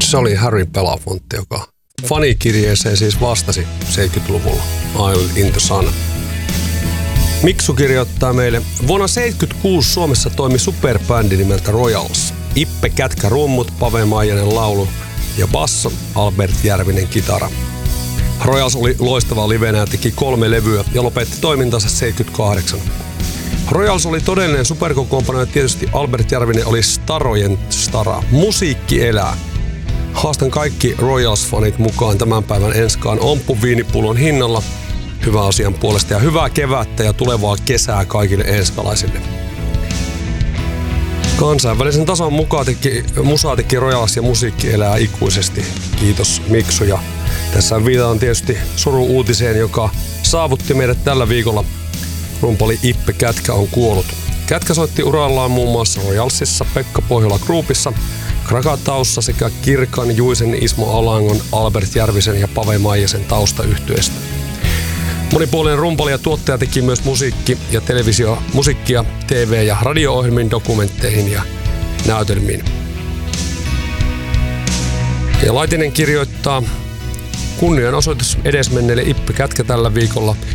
Se oli Harry Belafonte, joka fanikirjeeseen siis vastasi 70-luvulla Island in the Sun. Miksu kirjoittaa meille, vuonna 1976 Suomessa toimi superbändi nimeltä Royals. Ippe Kätkä rummut, Pave Maijanen laulu ja basso, Albert Järvinen kitara. Royals oli loistava livenä ja teki 3 levyä ja lopetti toimintansa 78. Royals oli todellinen superkokoonpano ja tietysti Albert Järvinen oli starojen stara. Musiikki elää. Haastan kaikki Royals-fanit mukaan tämän päivän Enskaan Omppu viinipullon hinnalla hyvän asian puolesta ja hyvää kevättä ja tulevaa kesää kaikille enskalaisille. Kansainvälisen tason musaa teki Royals ja musiikki elää ikuisesti. Kiitos Miksu. Ja tässä viitataan tietysti suru-uutiseen, joka saavutti meidät tällä viikolla. Rumpali Ippe Kätkä on kuollut. Kätkä soitti urallaan muun muassa Royalsissa, Pekka Pohjola Groupissa, Krakataussa sekä Kirkan, Juisen, Ismo Alangon, Albert Järvisen ja Pave Maijasen taustayhtyeestä. Monipuolinen rumpali ja tuottaja teki myös musiikkia TV- ja radio-ohjelmiin, dokumentteihin ja näytelmiin. Ja Laitinen kirjoittaa kunnianosoitus edesmenneelle Ippe Kätkä tällä viikolla.